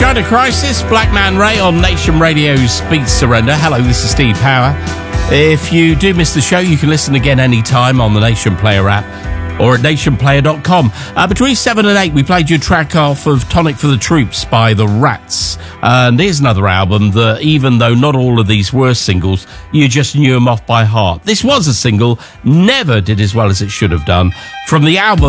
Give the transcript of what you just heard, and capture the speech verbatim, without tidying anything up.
China Crisis, Black Man Ray on Nation Radio's Beat Surrender. Hello, this is Steve Power. If you do miss the show, you can listen again anytime on the Nation Player app or at nation player dot com. Uh, between seven and eight, we played you a track off of Tonic for the Troops by The Rats. And here's another album that, even though not all of these were singles, you just knew them off by heart. This was a single, never did as well as it should have done, from the album